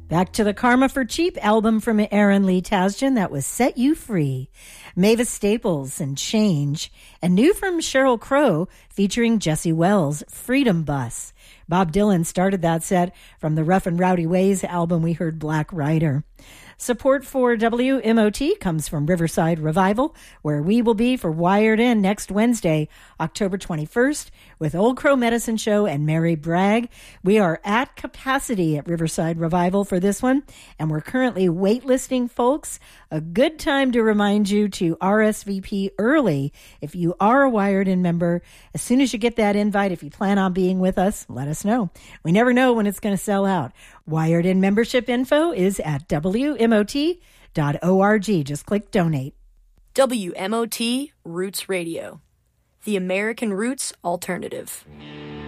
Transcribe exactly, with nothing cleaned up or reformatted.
Back to the Karma for Cheap album from Aaron Lee Tasjan. That was Set You Free. Mavis Staples and Change. And new from Sheryl Crow featuring Jesse Wells, Freedom Bus. Bob Dylan started that set from the Rough and Rowdy Ways album. We heard Black Rider. Support for W M O T comes from Riverside Revival, where we will be for Wired In next Wednesday, October twenty-first, with Old Crow Medicine Show and Mary Bragg. We are at capacity at Riverside Revival for this one, and we're currently waitlisting folks. A good time to remind you to R S V P early if you are a Wired In member. As soon as you get that invite, if you plan on being with us, let us know. We never know when it's going to sell out. Wired In membership info is at W M O T dot org. Just click donate. W M O T Roots Radio, the American Roots Alternative.